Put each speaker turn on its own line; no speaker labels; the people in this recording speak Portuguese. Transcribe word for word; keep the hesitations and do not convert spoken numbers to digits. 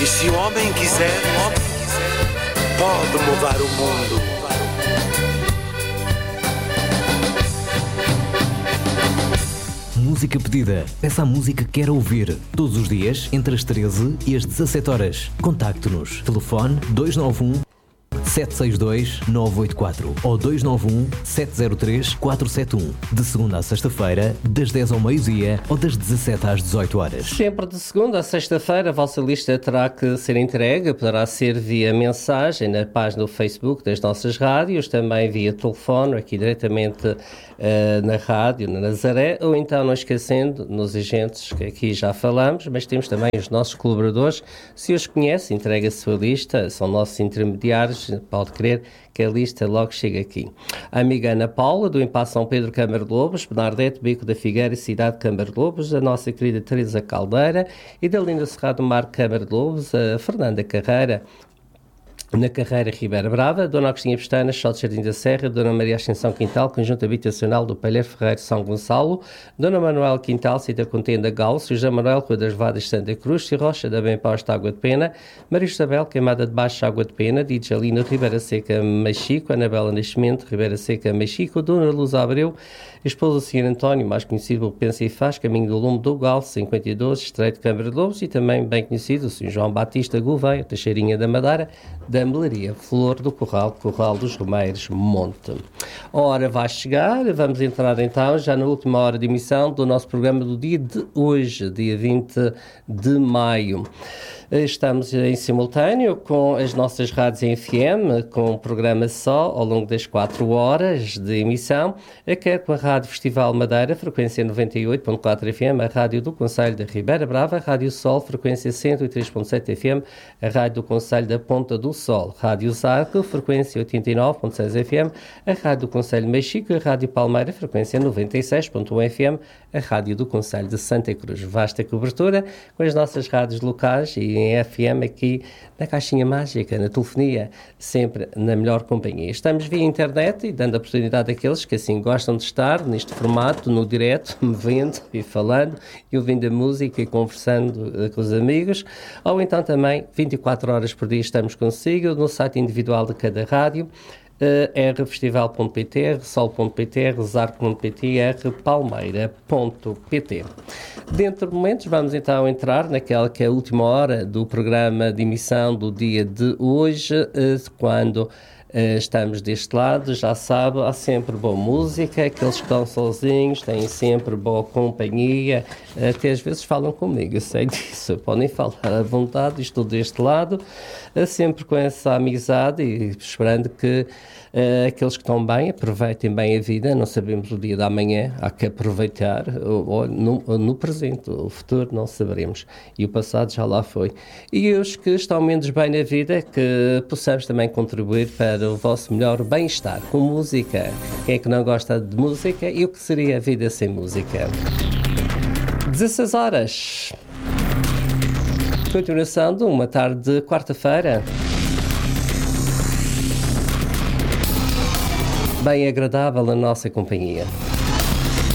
E se o homem quiser, pode mudar o mundo.
Música pedida. Peça a música que quer ouvir. Todos os dias, entre as treze e as dezassete horas. Contacte-nos. Telefone dois nove um, sete seis dois, nove oito quatro ou dois nove um, sete zero três, quatro sete um. De segunda a sexta-feira, das dez ao meio-dia ou das dezassete às dezoito horas.
Sempre de segunda a sexta-feira, a vossa lista terá que ser entregue. Poderá ser via mensagem na página do Facebook das nossas rádios, também via telefone, aqui diretamente uh, na rádio, na Nazaré, ou então, não esquecendo, nos agentes que aqui já falamos, mas temos também os nossos colaboradores. Se os conhece, entregue a sua lista, são nossos intermediários. Pode crer que a lista logo chega aqui. A amiga Ana Paula, do Impasse São Pedro Câmara de Lobos, Bernardete, Bico da Figueira e Cidade de Câmara de Lobos, a nossa querida Teresa Caldeira e da Linda Cerrado Mar Câmara de Lobos, a Fernanda Carreira, na Carreira Ribeira Brava, Dona Agostinha Pestana, Só de Jardim da Serra, Dona Maria Ascensão Quintal, Conjunto Habitacional do Palheiro Ferreiro São Gonçalo, Dona Manuel Quintal, Cita Contenda Gal, José Manuel Rua das Vadas Santa Cruz, Cia Rocha da Bem Posta Água de Pena, Maria Isabel Queimada de Baixo Água de Pena, Djalino Ribeira Seca Mexico, Anabela Nascimento Ribeira Seca Mexico, Dona Luz Abreu, esposa do senhor António, mais conhecido por Pensa e Faz, Caminho do Lume do Gal, cinquenta e dois, Estreito de Câmara de Lobos, e também bem conhecido o senhor João Batista Gouveia, Teixeirinha da Madeira, da Melaria, Flor do Corral, Corral dos Romeiros, Monte. A hora vai chegar, vamos entrar então já na última hora de emissão do nosso programa do dia de hoje, dia vinte de maio. Estamos em simultâneo com as nossas rádios em F M, com um programa só ao longo das quatro horas de emissão, quer com a Rádio Festival Madeira, frequência noventa e oito ponto quatro F M, a Rádio do Concelho da Ribeira Brava, a Rádio Sol, frequência cento e três ponto sete F M, a Rádio do Concelho da Ponta do Sol, Rádio Zarco, frequência oitenta e nove ponto seis F M, a Rádio do Concelho de Mexico, a Rádio Palmeira, frequência noventa e seis ponto um F M, a Rádio do Concelho de Santa Cruz. Vasta cobertura com as nossas rádios locais e em F M aqui na caixinha mágica, na telefonia, sempre na melhor companhia. Estamos via internet e dando a oportunidade àqueles que assim gostam de estar neste formato, no direto, me vendo e falando e ouvindo a música e conversando uh, com os amigos, ou então também vinte e quatro horas por dia estamos consigo no site individual de cada rádio, Uh, r festival ponto p t, r sol ponto p t, r zarco ponto p t, r palmeira ponto p t. Dentro de momentos vamos então entrar naquela que é a última hora do programa de emissão do dia de hoje, uh, quando Uh, estamos deste lado, já sabe, há sempre boa música, aqueles que estão sozinhos têm sempre boa companhia, até às vezes falam comigo, eu sei disso, podem falar à vontade, estou deste lado, uh, sempre com essa amizade e esperando que uh, aqueles que estão bem aproveitem bem a vida, não sabemos o dia da manhã, há que aproveitar uh, no, no presente, o futuro não saberemos, e o passado já lá foi. E os que estão menos bem na vida, que possamos também contribuir para o vosso melhor bem-estar com música. Quem é que não gosta de música? E o que seria a vida sem música? dezasseis horas. Continuação de uma tarde de quarta-feira. Bem agradável a nossa companhia.